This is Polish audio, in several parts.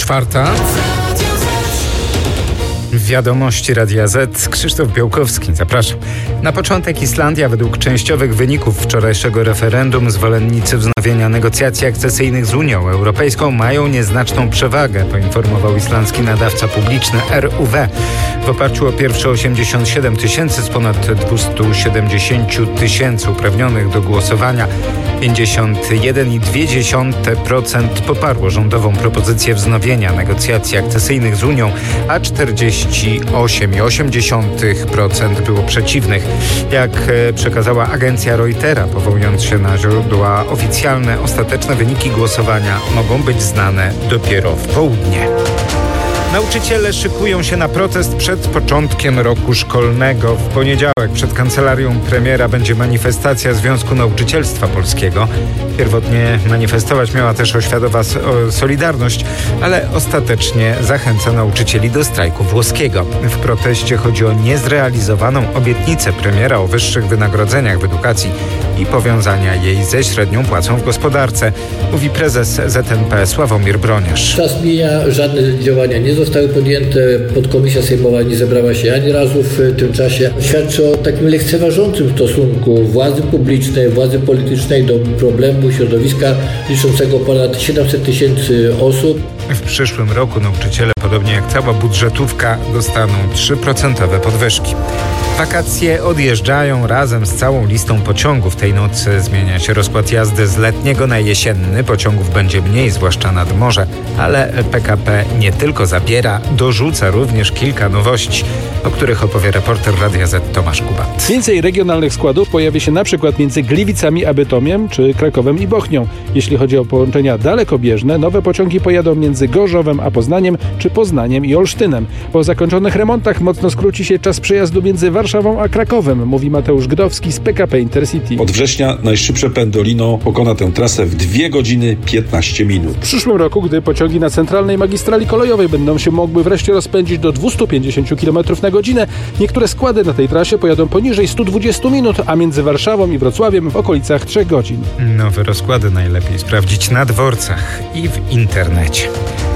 4:00. Wiadomości Radia Z. Krzysztof Białkowski, zapraszam. Na początek Islandia. Według częściowych wyników wczorajszego referendum zwolennicy wznowienia negocjacji akcesyjnych z Unią Europejską mają nieznaczną przewagę, poinformował islandzki nadawca publiczny RUW. W oparciu o pierwsze 87 tysięcy z ponad 270 tysięcy uprawnionych do głosowania 51,2% poparło rządową propozycję wznowienia negocjacji akcesyjnych z Unią, a 48,8% było przeciwnych. Jak przekazała agencja Reutera, powołując się na źródła oficjalne, ostateczne wyniki głosowania mogą być znane dopiero w południe. Nauczyciele szykują się na protest przed początkiem roku szkolnego. W poniedziałek przed kancelarią premiera będzie manifestacja Związku Nauczycielstwa Polskiego. Pierwotnie manifestować miała też oświatowa Solidarność, ale ostatecznie zachęca nauczycieli do strajku włoskiego. W proteście chodzi o niezrealizowaną obietnicę premiera o wyższych wynagrodzeniach w edukacji i powiązania jej ze średnią płacą w gospodarce, mówi prezes ZNP Sławomir Broniarz. Czas mija, żadne działania nie zostały podjęte. Podkomisja sejmowa nie zebrała się ani razu w tym czasie. Świadczy o takim lekceważącym stosunku władzy publicznej, władzy politycznej do problemu środowiska liczącego ponad 700 tysięcy osób. W przyszłym roku nauczyciele, podobnie jak cała budżetówka, dostaną 3% podwyżki. Wakacje odjeżdżają razem z całą listą pociągów. Tej nocy zmienia się rozkład jazdy z letniego na jesienny. Pociągów będzie mniej, zwłaszcza nad morze, ale PKP nie tylko zabiera, dorzuca również kilka nowości, o których opowie reporter Radia Z Tomasz Kubat. Więcej regionalnych składów pojawi się na przykład między Gliwicami a Bytomiem, czy Krakowem i Bochnią. Jeśli chodzi o połączenia dalekobieżne, nowe pociągi pojadą między Gorzowem a Poznaniem, czy Poznaniem i Olsztynem. Po zakończonych remontach mocno skróci się czas przejazdu między Warszawą a Krakowem, mówi Mateusz Gdowski z PKP Intercity. Od września najszybsze Pendolino pokona tę trasę w 2 godziny 15 minut. W przyszłym roku, gdy pociągi na centralnej magistrali kolejowej będą się mogły wreszcie rozpędzić do 250 km na godzinę, niektóre składy na tej trasie pojadą poniżej 120 minut, a między Warszawą i Wrocławiem w okolicach 3 godzin. Nowe rozkłady najlepiej sprawdzić na dworcach i w internecie.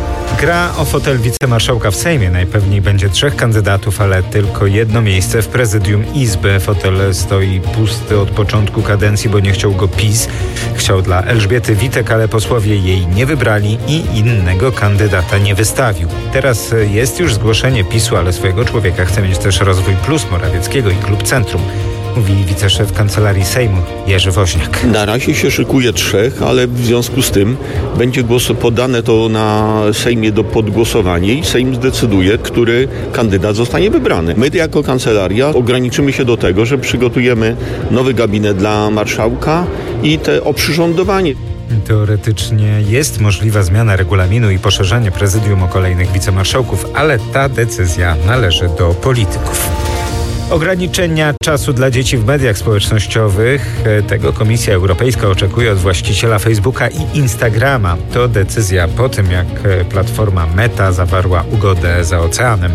Gra o fotel wicemarszałka w Sejmie. Najpewniej będzie 3 kandydatów, ale tylko jedno miejsce w prezydium Izby. Fotel stoi pusty od początku kadencji, bo nie chciał go PiS. Chciał dla Elżbiety Witek, ale posłowie jej nie wybrali i innego kandydata nie wystawił. Teraz jest już zgłoszenie PiS-u, ale swojego człowieka chce mieć też Rozwój Plus Morawieckiego i Klub Centrum, mówi wiceszef Kancelarii Sejmu Jerzy Woźniak. Na razie się szykuje 3, ale w związku z tym będzie podane to na Sejmie do podgłosowania i Sejm zdecyduje, który kandydat zostanie wybrany. My jako kancelaria ograniczymy się do tego, że przygotujemy nowy gabinet dla marszałka i te oprzyrządowanie. Teoretycznie jest możliwa zmiana regulaminu i poszerzenie prezydium o kolejnych wicemarszałków, ale ta decyzja należy do polityków. Ograniczenia czasu dla dzieci w mediach społecznościowych. Tego Komisja Europejska oczekuje od właściciela Facebooka i Instagrama. To decyzja po tym, jak platforma Meta zawarła ugodę za oceanem.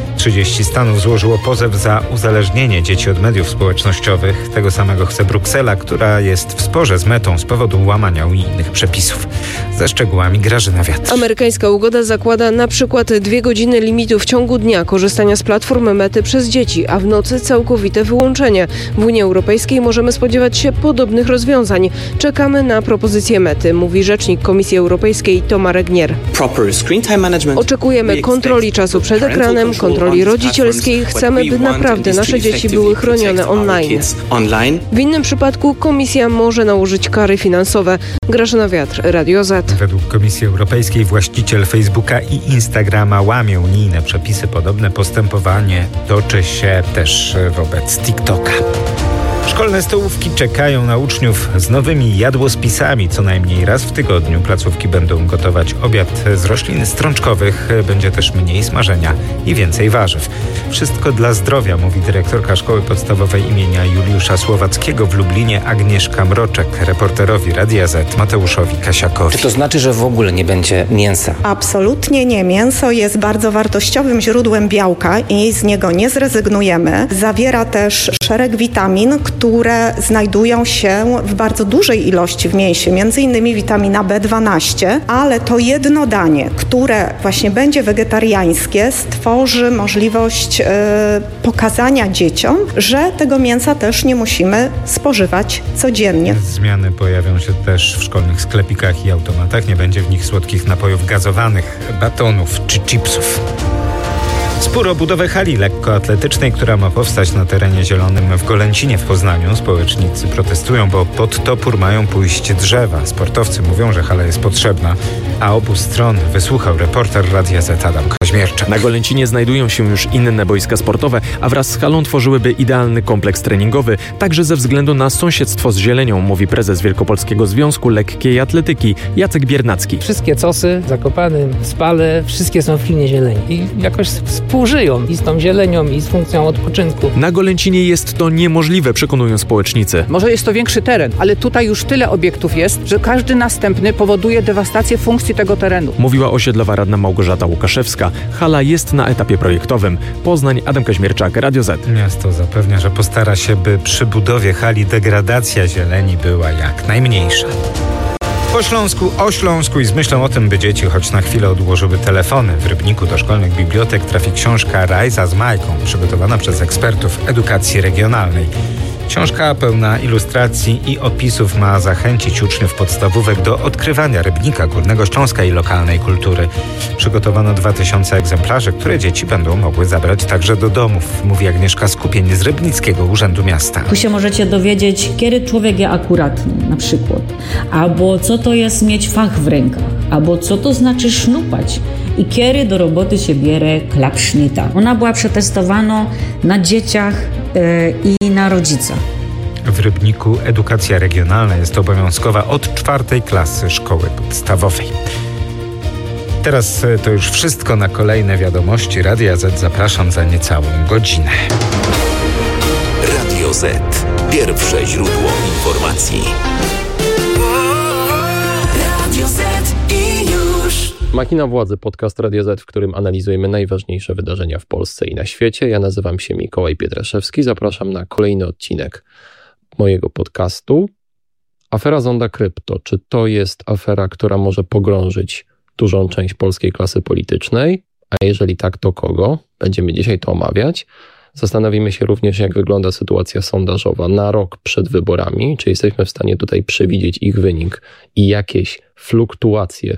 30 stanów złożyło pozew za uzależnienie dzieci od mediów społecznościowych. Tego samego chce Bruksela, która jest w sporze z Metą z powodu łamania unijnych przepisów. Ze szczegółami Grażyna Wiatr. Amerykańska ugoda zakłada na przykład 2 godziny limitu w ciągu dnia korzystania z platformy Mety przez dzieci, a w nocy całkowite wyłączenie. W Unii Europejskiej możemy spodziewać się podobnych rozwiązań. Czekamy na propozycję Mety, mówi rzecznik Komisji Europejskiej Thomas Regnier. Oczekujemy kontroli czasu przed ekranem, kontroli rodzicielskiej. Chcemy, by naprawdę nasze dzieci były chronione online. W innym przypadku Komisja może nałożyć kary finansowe. Grażyna Wiatr, Radio Z. Według Komisji Europejskiej właściciel Facebooka i Instagrama łamie unijne przepisy. Podobne postępowanie toczy się też wobec TikToka. Szkolne stołówki czekają na uczniów z nowymi jadłospisami. Co najmniej raz w tygodniu placówki będą gotować obiad z roślin strączkowych. Będzie też mniej smażenia i więcej warzyw. Wszystko dla zdrowia, mówi dyrektorka Szkoły Podstawowej imienia Juliusza Słowackiego w Lublinie Agnieszka Mroczek reporterowi Radia Z Mateuszowi Kasiakowi. Czy to znaczy, że w ogóle nie będzie mięsa? Absolutnie nie. Mięso jest bardzo wartościowym źródłem białka i z niego nie zrezygnujemy. Zawiera też szereg witamin, które znajdują się w bardzo dużej ilości w mięsie, między innymi witamina B12, ale to jedno danie, które właśnie będzie wegetariańskie, stworzy możliwość pokazania dzieciom, że tego mięsa też nie musimy spożywać codziennie. Zmiany pojawią się też w szkolnych sklepikach i automatach. Nie będzie w nich słodkich napojów gazowanych, batonów czy chipsów. Spór o budowę hali lekkoatletycznej, która ma powstać na terenie zielonym w Golęcinie w Poznaniu. Społecznicy protestują, bo pod topór mają pójść drzewa. Sportowcy mówią, że hala jest potrzebna, a obu stron wysłuchał reporter Radia Z Adam Kaźmierczak. Na Golęcinie znajdują się już inne boiska sportowe, a wraz z halą tworzyłyby idealny kompleks treningowy, także ze względu na sąsiedztwo z zielenią, mówi prezes Wielkopolskiego Związku Lekkiej Atletyki Jacek Biernacki. Wszystkie cosy, Zakopany, Spale, wszystkie są w linie zieleni i jakoś współżyją i z tą zielenią, i z funkcją odpoczynku. Na Golęcinie jest to niemożliwe, przekonują społecznicy. Może jest to większy teren, ale tutaj już tyle obiektów jest, że każdy następny powoduje dewastację funkcji tego terenu. Mówiła osiedlowa radna Małgorzata Łukaszewska. Hala jest na etapie projektowym. Poznań, Adam Kaźmierczak, Radio Z. Miasto zapewnia, że postara się, by przy budowie hali degradacja zieleni była jak najmniejsza. O Śląsku i z myślą o tym, by dzieci choć na chwilę odłożyły telefony. W Rybniku do szkolnych bibliotek trafi książka Rajza z Majką, przygotowana przez ekspertów edukacji regionalnej. Książka pełna ilustracji i opisów ma zachęcić uczniów podstawówek do odkrywania Rybnika, Górnego Śląska i lokalnej kultury. Przygotowano 2000 egzemplarzy, które dzieci będą mogły zabrać także do domów, mówi Agnieszka Skupień z Rybnickiego Urzędu Miasta. Tu się możecie dowiedzieć, kiedy człowiek jest akuratny, na przykład, albo co to jest mieć fach w rękach, albo co to znaczy sznupać i kiedy do roboty się bierze klapsznita. Ona była przetestowana na dzieciach i na rodzicach. W Rybniku edukacja regionalna jest obowiązkowa od 4. klasy szkoły podstawowej. Teraz to już wszystko. Na kolejne wiadomości Radia Z zapraszam za niecałą godzinę. Radio Z. Pierwsze źródło informacji. Radio Z i już. Machina Władzy, podcast Radio Z, w którym analizujemy najważniejsze wydarzenia w Polsce i na świecie. Ja nazywam się Mikołaj Pietraszewski. Zapraszam na kolejny odcinek mojego podcastu. Afera Zonda Krypto. Czy to jest afera, która może pogrążyć dużą część polskiej klasy politycznej? A jeżeli tak, to kogo? Będziemy dzisiaj to omawiać. Zastanowimy się również, jak wygląda sytuacja sondażowa na rok przed wyborami. Czy jesteśmy w stanie tutaj przewidzieć ich wynik i jakieś fluktuacje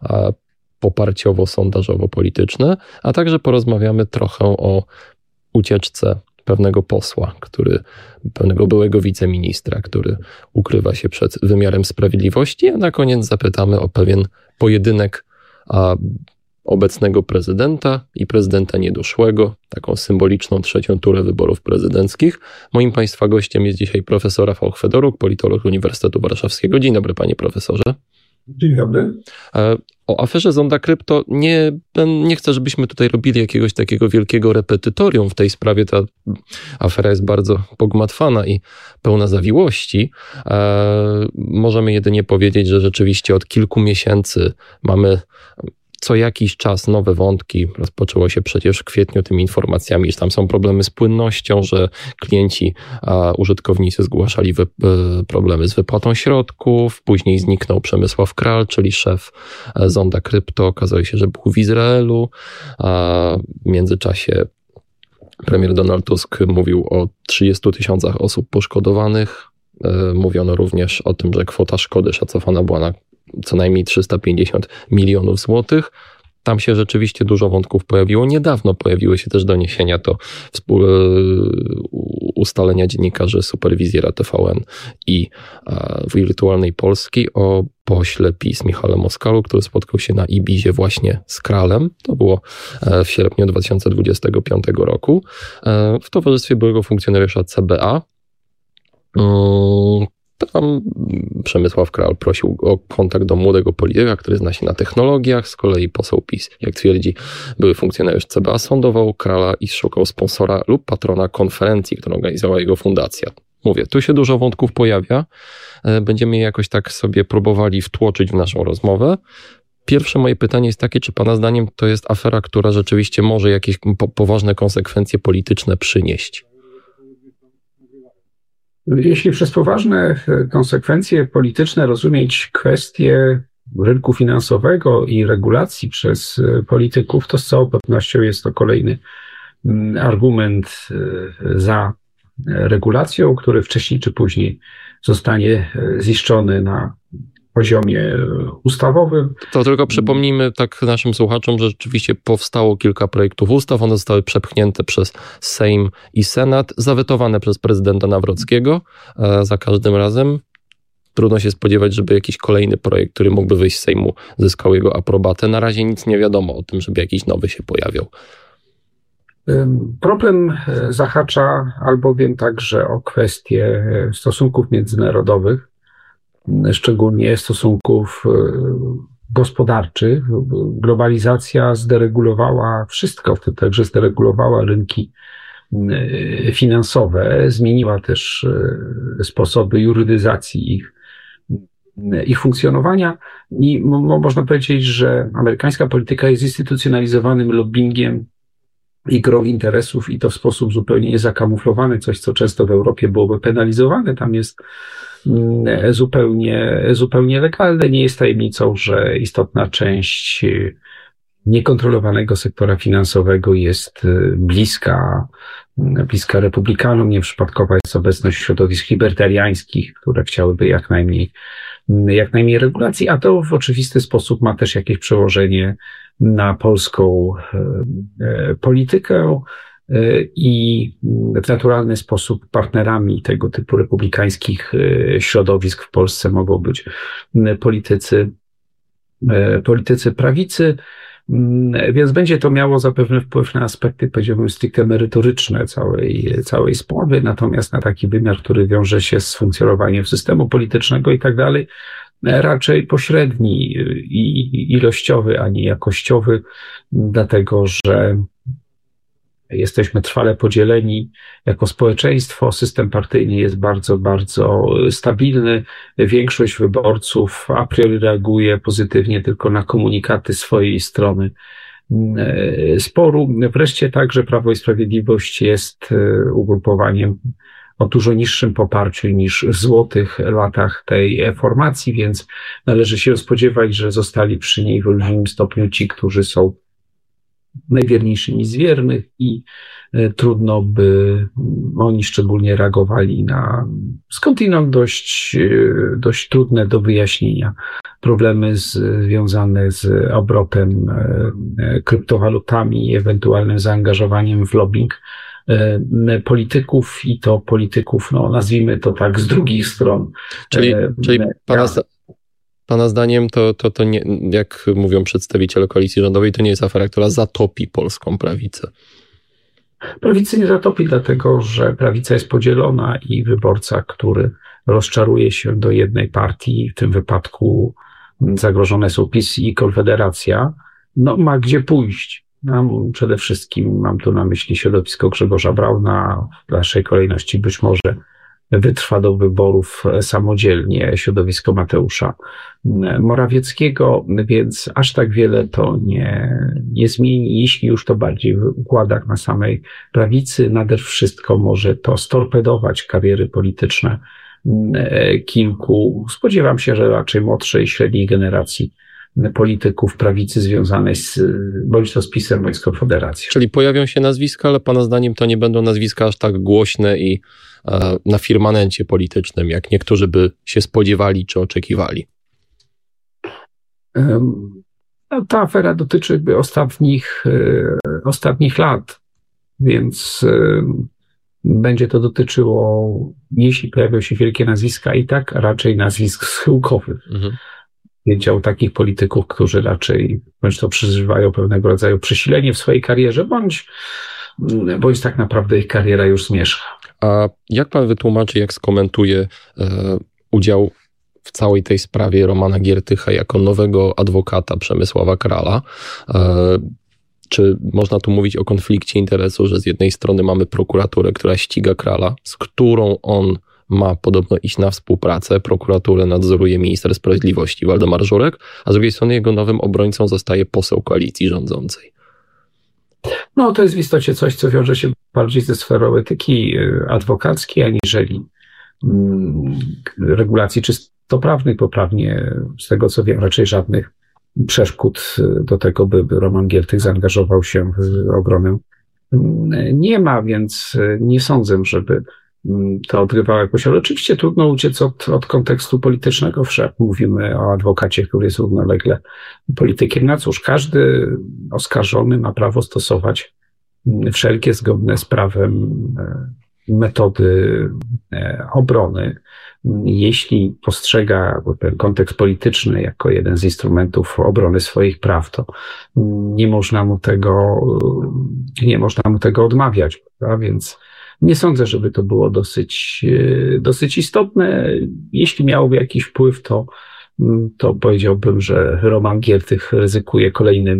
poparciowo-sondażowo-polityczne, a także porozmawiamy trochę o ucieczce pewnego posła, pewnego byłego wiceministra, który ukrywa się przed wymiarem sprawiedliwości, a na koniec zapytamy o pewien pojedynek obecnego prezydenta i prezydenta niedoszłego, taką symboliczną 3. turę wyborów prezydenckich. Moim Państwa gościem jest dzisiaj profesor Rafał Chwedoruk, politolog Uniwersytetu Warszawskiego. Dzień dobry, panie profesorze. Dzień dobry. O aferze Zonda Krypto nie chcę, żebyśmy tutaj robili jakiegoś takiego wielkiego repetytorium w tej sprawie. Ta afera jest bardzo pogmatwana i pełna zawiłości. Możemy jedynie powiedzieć, że rzeczywiście od kilku miesięcy mamy co jakiś czas nowe wątki. Rozpoczęło się przecież w kwietniu tymi informacjami, że tam są problemy z płynnością, że klienci, użytkownicy zgłaszali problemy z wypłatą środków. Później zniknął Przemysław Kral, czyli szef Zonda Krypto. Okazało się, że był w Izraelu. W międzyczasie premier Donald Tusk mówił o 30 000 osób poszkodowanych. Mówiono również o tym, że kwota szkody szacowana była na co najmniej 350 milionów złotych. Tam się rzeczywiście dużo wątków pojawiło. Niedawno pojawiły się też doniesienia, to ustalenia dziennikarzy Superwizjera TVN i Wirtualnej Polski o pośle PiS Michale Moskalu, który spotkał się na Ibizie właśnie z Kralem. To było w sierpniu 2025 roku w towarzystwie byłego funkcjonariusza CBA. Tam Przemysław Kral prosił o kontakt do młodego polityka, który zna się na technologiach. Z kolei poseł PiS, jak twierdzi były funkcjonariusz CBA, sądował Krala i szukał sponsora lub patrona konferencji, którą organizowała jego fundacja. Mówię, tu się dużo wątków pojawia. Będziemy je jakoś tak sobie próbowali wtłoczyć w naszą rozmowę. Pierwsze moje pytanie jest takie, czy pana zdaniem to jest afera, która rzeczywiście może jakieś poważne konsekwencje polityczne przynieść? Jeśli przez poważne konsekwencje polityczne rozumieć kwestie rynku finansowego i regulacji przez polityków, to z całą pewnością jest to kolejny argument za regulacją, który wcześniej czy później zostanie ziszczony na poziomie ustawowym. To tylko przypomnijmy tak naszym słuchaczom, że rzeczywiście powstało kilka projektów ustaw, one zostały przepchnięte przez Sejm i Senat, zawetowane przez prezydenta Nawrockiego za każdym razem. Trudno się spodziewać, żeby jakiś kolejny projekt, który mógłby wyjść z Sejmu, zyskał jego aprobatę. Na razie nic nie wiadomo o tym, żeby jakiś nowy się pojawiał. Problem zahacza albowiem także o kwestie stosunków międzynarodowych, szczególnie stosunków gospodarczych. Globalizacja zderegulowała wszystko, w tym także zderegulowała rynki finansowe, zmieniła też sposoby jurydyzacji ich funkcjonowania i można powiedzieć, że amerykańska polityka jest zinstytucjonalizowanym lobbingiem i grą interesów i to w sposób zupełnie niezakamuflowany, coś co często w Europie byłoby penalizowane, tam jest zupełnie legalne. Nie jest tajemnicą, że istotna część niekontrolowanego sektora finansowego jest bliska republikanom. Nieprzypadkowa jest obecność środowisk libertariańskich, które chciałyby jak najmniej regulacji, a to w oczywisty sposób ma też jakieś przełożenie na polską politykę i w naturalny sposób partnerami tego typu republikańskich środowisk w Polsce mogą być politycy prawicy, więc będzie to miało zapewne wpływ na aspekty, powiedziałbym, stricte merytoryczne całej sprawy, natomiast na taki wymiar, który wiąże się z funkcjonowaniem systemu politycznego i tak dalej, raczej pośredni i ilościowy, a nie jakościowy, dlatego że jesteśmy trwale podzieleni jako społeczeństwo, system partyjny jest bardzo, bardzo stabilny, większość wyborców a priori reaguje pozytywnie tylko na komunikaty swojej strony sporu. Wreszcie także Prawo i Sprawiedliwość jest ugrupowaniem o dużo niższym poparciu niż w złotych latach tej formacji, więc należy się spodziewać, że zostali przy niej w olbrzymim stopniu ci, którzy są najwierniejszymi z wiernych i trudno by oni szczególnie reagowali na skądinąd dość trudne do wyjaśnienia problemy związane z obrotem kryptowalutami i ewentualnym zaangażowaniem w lobbying polityków i to polityków, no nazwijmy to tak, z drugich stron. Czyli Pana zdaniem to nie, jak mówią przedstawiciele koalicji rządowej, to nie jest afera, która zatopi polską prawicę? Prawicy nie zatopi, dlatego że prawica jest podzielona i wyborca, który rozczaruje się do jednej partii, w tym wypadku zagrożone są PiS i Konfederacja, no ma gdzie pójść. Przede wszystkim mam tu na myśli środowisko Grzegorza Brauna, w dalszej kolejności być może wytrwa do wyborów samodzielnie środowisko Mateusza Morawieckiego, więc aż tak wiele to nie zmieni, jeśli już to bardziej w układach na samej prawicy. Nade wszystko może to storpedować kariery polityczne kilku, spodziewam się, że raczej młodszej i średniej generacji polityków prawicy związanej bądź to z PiS-em, bądź z Konfederacją. Czyli pojawią się nazwiska, ale Pana zdaniem to nie będą nazwiska aż tak głośne i na firmamencie politycznym, jak niektórzy by się spodziewali czy oczekiwali? Ta afera dotyczy ostatnich lat, więc będzie to dotyczyło, jeśli pojawią się wielkie nazwiska, i tak raczej nazwisk schyłkowych. Wiedział takich polityków, którzy raczej bądź to przeżywają pewnego rodzaju przesilenie w swojej karierze, bądź tak naprawdę ich kariera już zmierzcha. A jak pan wytłumaczy, jak skomentuje udział w całej tej sprawie Romana Giertycha jako nowego adwokata Przemysława Krala? Czy można tu mówić o konflikcie interesu, że z jednej strony mamy prokuraturę, która ściga Krala, z którą on ma podobno iść na współpracę, prokuraturę nadzoruje minister sprawiedliwości Waldemar Żurek, a z drugiej strony jego nowym obrońcą zostaje poseł koalicji rządzącej. No to jest w istocie coś, co wiąże się bardziej ze sferą etyki adwokackiej, aniżeli regulacji czysto prawnych, bo prawnie z tego co wiem raczej żadnych przeszkód do tego, by Roman Giertych zaangażował się w obronę nie ma, więc nie sądzę, żeby to odgrywało jakąś rolę. Oczywiście trudno uciec od kontekstu politycznego. Mówimy o adwokacie, który jest równolegle politykiem. No cóż, każdy oskarżony ma prawo stosować wszelkie zgodne z prawem metody obrony. Jeśli postrzega ten kontekst polityczny jako jeden z instrumentów obrony swoich praw, to nie można mu tego odmawiać, prawda? Więc nie sądzę, żeby to było dosyć istotne. Jeśli miałoby jakiś wpływ, to powiedziałbym, że Roman Giertych ryzykuje kolejnym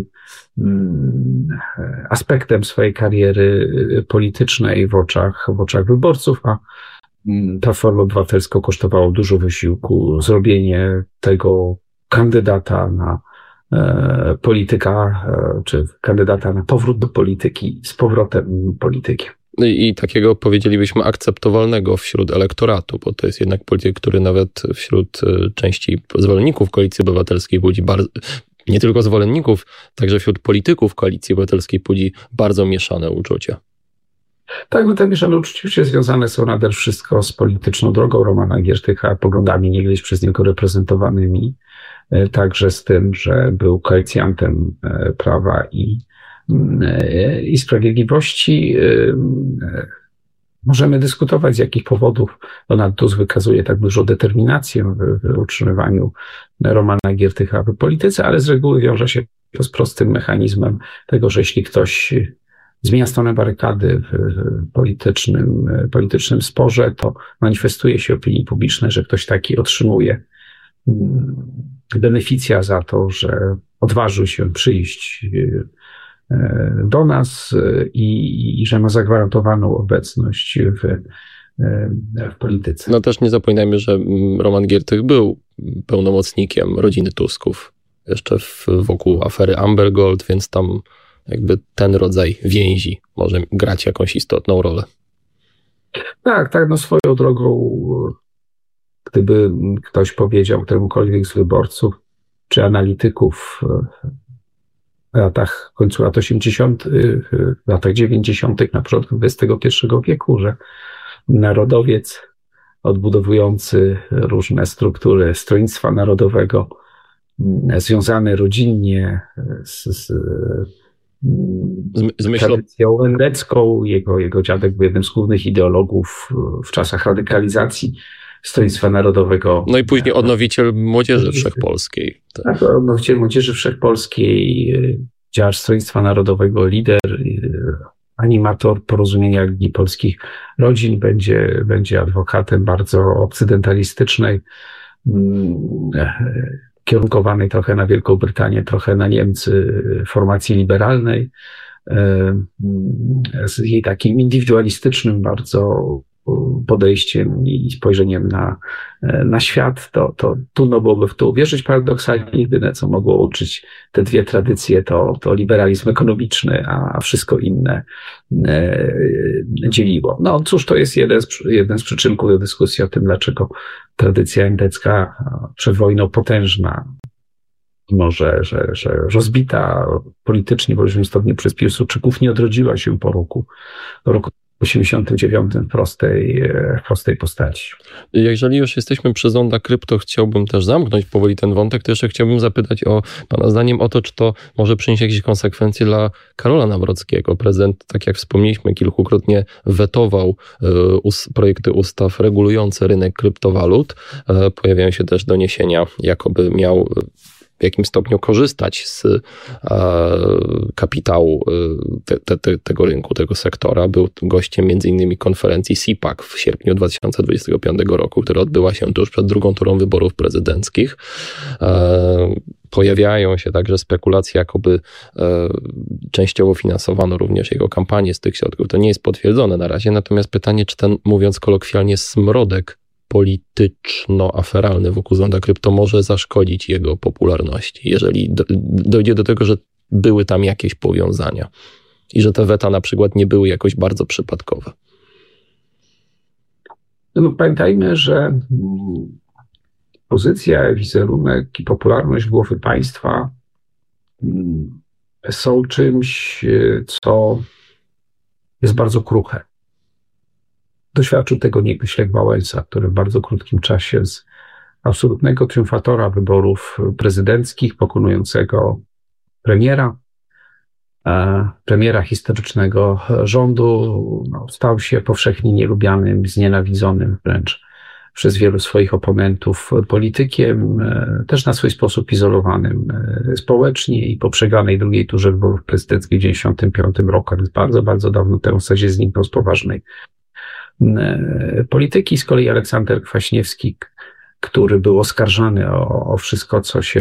aspektem swojej kariery politycznej w oczach wyborców, a Platformę Obywatelską kosztowało dużo wysiłku zrobienie tego kandydata na polityka, czy kandydata na powrót do polityki z powrotem politykiem. I takiego, powiedzielibyśmy, akceptowalnego wśród elektoratu, bo to jest jednak polityk, który nawet wśród części zwolenników Koalicji Obywatelskiej budzi nie tylko zwolenników, także wśród polityków Koalicji Obywatelskiej budzi bardzo mieszane uczucia. Tak, te mieszane uczucia związane są nade wszystko z polityczną drogą Romana Giertycha, poglądami niegdyś przez niego reprezentowanymi, także z tym, że był koalicjantem Prawa i Sprawiedliwości. Możemy dyskutować, z jakich powodów Donald Tusk wykazuje tak dużą determinację w utrzymywaniu Romana Giertycha w polityce, ale z reguły wiąże się to z prostym mechanizmem tego, że jeśli ktoś zmienia stronę barykady w politycznym sporze, to manifestuje się opinii publicznej, że ktoś taki otrzymuje beneficja za to, że odważył się przyjść do nas i że ma zagwarantowaną obecność w polityce. No też nie zapominajmy, że Roman Giertych był pełnomocnikiem rodziny Tusków jeszcze wokół afery Amber Gold, więc tam jakby ten rodzaj więzi może grać jakąś istotną rolę. Tak, no swoją drogą, gdyby ktoś powiedział któremukolwiek z wyborców czy analityków w końcu lat 80., w latach 90., na początku XXI wieku, że narodowiec odbudowujący różne struktury Stronnictwa Narodowego, związany rodzinnie z tradycją endecką. Jego dziadek był jednym z głównych ideologów w czasach radykalizacji Stronnictwa Narodowego. No i później odnowiciel Młodzieży Wszechpolskiej. Tak, odnowiciel Młodzieży Wszechpolskiej, działacz Stronnictwa Narodowego, lider, animator Porozumienia Ligi Polskich Rodzin, będzie adwokatem bardzo okcydentalistycznej, kierunkowanej trochę na Wielką Brytanię, trochę na Niemcy, formacji liberalnej, z jej takim indywidualistycznym bardzo podejściem i spojrzeniem na świat, to trudno byłoby w to uwierzyć. Paradoksalnie jedyne, co mogło łączyć te dwie tradycje, to liberalizm ekonomiczny, a wszystko inne dzieliło. No cóż, to jest jeden z przyczynków do dyskusji o tym, dlaczego tradycja endecka przed wojną potężna, mimo że rozbita politycznie, bo już istotnie przez Piłsudczyków, nie odrodziła się po roku 89 w prostej postaci. Jeżeli już jesteśmy przy Zonda Krypto, chciałbym też zamknąć powoli ten wątek, to jeszcze chciałbym zapytać o pana zdaniem o to, czy to może przynieść jakieś konsekwencje dla Karola Nawrockiego. Prezydent, tak jak wspomnieliśmy, kilkukrotnie wetował projekty ustaw regulujące rynek kryptowalut. Pojawiają się też doniesienia, jakoby miał w jakim stopniu korzystać z kapitału tego rynku, tego sektora. Był gościem m.in. konferencji CPAC w sierpniu 2025 roku, która odbyła się tuż przed drugą turą wyborów prezydenckich. Pojawiają się także spekulacje, jakoby częściowo finansowano również jego kampanię z tych środków. To nie jest potwierdzone na razie, natomiast pytanie, czy ten, mówiąc kolokwialnie, smrodek polityczno-aferalny wokół Zonda Krypto może zaszkodzić jego popularności, jeżeli dojdzie do tego, że były tam jakieś powiązania i że te weta na przykład nie były jakoś bardzo przypadkowe. No, pamiętajmy, że pozycja, wizerunek i popularność głowy państwa są czymś, co jest bardzo kruche. Doświadczył tego niegdyś Lech Wałęsa, który w bardzo krótkim czasie z absolutnego triumfatora wyborów prezydenckich, pokonującego premiera historycznego rządu, stał się powszechnie nielubianym, znienawidzonym wręcz przez wielu swoich oponentów politykiem, też na swój sposób izolowanym społecznie i po przegranej drugiej turze wyborów prezydenckich w 1995 roku, więc bardzo, bardzo dawno temu w zasadzie zniknął z poważnej polityki. Z kolei Aleksander Kwaśniewski, który był oskarżany o wszystko,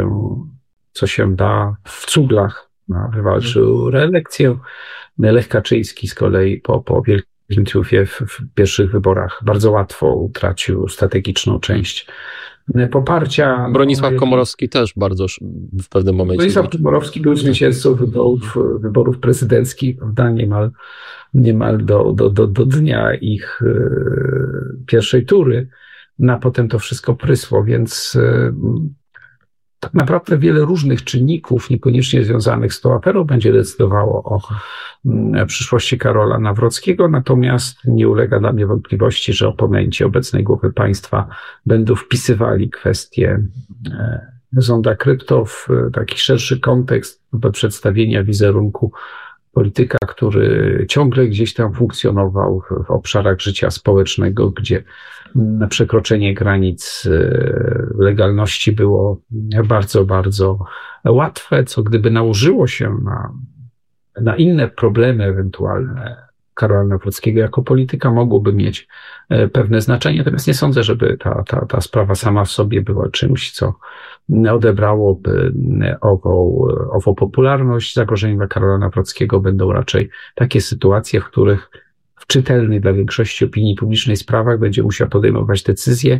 co się da w cuglach, wywalczył reelekcję. Lech Kaczyński z kolei po wielkim triumfie w pierwszych wyborach bardzo łatwo utracił strategiczną część poparcia. Bronisław Komorowski też bardzo w pewnym momencie. Bronisław Komorowski był zwycięzcą wyborów prezydenckich, prawda, niemal do dnia ich pierwszej tury. A potem to wszystko prysło, więc tak naprawdę wiele różnych czynników, niekoniecznie związanych z tą aferą, będzie decydowało o przyszłości Karola Nawrockiego, natomiast nie ulega dla mnie wątpliwości, że oponenci obecnej głowy państwa będą wpisywali kwestię zonda krypto w taki szerszy kontekst przedstawienia wizerunku polityka, który ciągle gdzieś tam funkcjonował w obszarach życia społecznego, gdzie przekroczenie granic legalności było bardzo, bardzo łatwe, co gdyby nałożyło się na inne problemy ewentualne Karola Nawrockiego jako polityka, mogłoby mieć pewne znaczenie. Natomiast nie sądzę, żeby ta sprawa sama w sobie była czymś, co odebrałoby ową popularność. Zagrożeniem dla Karola Nawrockiego będą raczej takie sytuacje, w których w czytelnych dla większości opinii publicznej sprawach będzie musiał podejmować decyzje,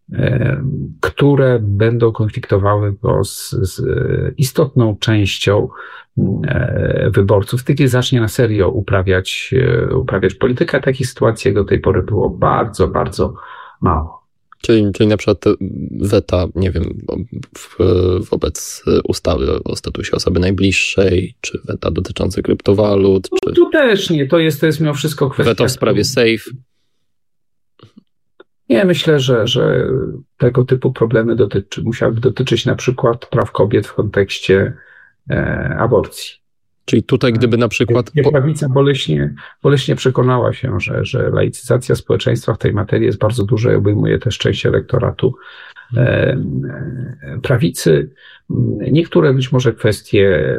które będą konfliktowały go z istotną częścią wyborców. Wtedy zacznie na serio uprawiać politykę. Takich sytuacji do tej pory było bardzo, bardzo mało. Czyli na przykład te weta, nie wiem, wobec ustawy o statusie osoby najbliższej, czy weta dotyczące kryptowalut, czy... Tu też nie, to jest mimo wszystko kwestia... Weto w sprawie SAFE. Nie, myślę, że tego typu problemy musiałyby dotyczyć na przykład praw kobiet w kontekście aborcji. Czyli tutaj gdyby na przykład... Prawica boleśnie przekonała się, że laicyzacja społeczeństwa w tej materii jest bardzo duża i obejmuje też część elektoratu prawicy. Niektóre być może kwestie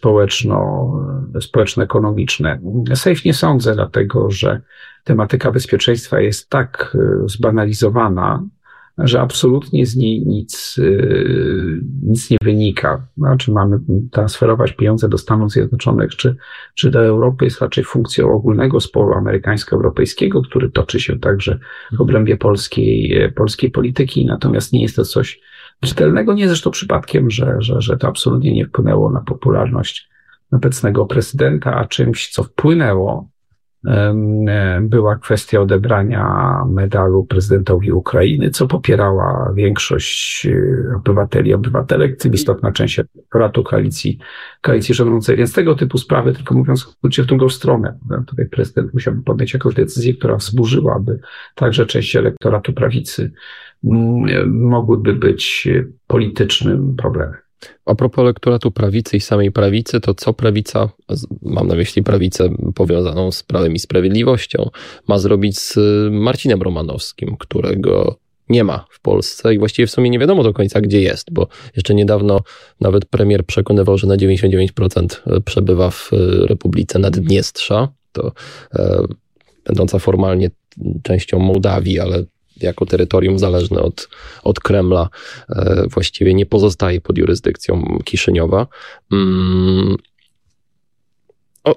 społeczno-ekonomiczne. SAFE nie sądzę, dlatego że tematyka bezpieczeństwa jest tak zbanalizowana, że absolutnie z niej nic nie wynika. Czy mamy transferować pieniądze do Stanów Zjednoczonych, czy do Europy, jest raczej funkcją ogólnego sporu amerykańsko-europejskiego, który toczy się także w obrębie polskiej polityki, natomiast nie jest to coś czytelnego. Nie zresztą przypadkiem, że to absolutnie nie wpłynęło na popularność obecnego prezydenta, a czymś, co wpłynęło, była kwestia odebrania medalu prezydentowi Ukrainy, co popierała większość obywateli i obywatelek, w tym istotna część elektoratu koalicji rządzącej. Więc tego typu sprawy, tylko mówiąc w drugą stronę, tutaj prezydent musiałby podjąć jakąś decyzję, która wzburzyłaby także część elektoratu prawicy, mogłyby być politycznym problemem. A propos elektoratu prawicy i samej prawicy, to co prawica, mam na myśli prawicę powiązaną z Prawem i Sprawiedliwością, ma zrobić z Marcinem Romanowskim, którego nie ma w Polsce i właściwie w sumie nie wiadomo do końca, gdzie jest, bo jeszcze niedawno nawet premier przekonywał, że na 99% przebywa w Republice Naddniestrza, to będąca formalnie częścią Mołdawii, ale jako terytorium zależne od Kremla właściwie nie pozostaje pod jurysdykcją Kiszyniowa.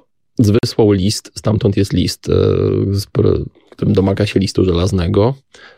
Wysłał list, stamtąd jest list, którym domaga się listu żelaznego.